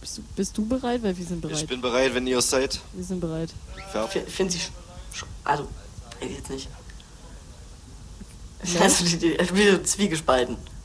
Bist du bereit? Weil wir sind bereit. Ich bin bereit, wenn ihr es seid. Wir sind bereit. Finden Sie... Also, jetzt nicht. Also, ich bin so zwiegespalten.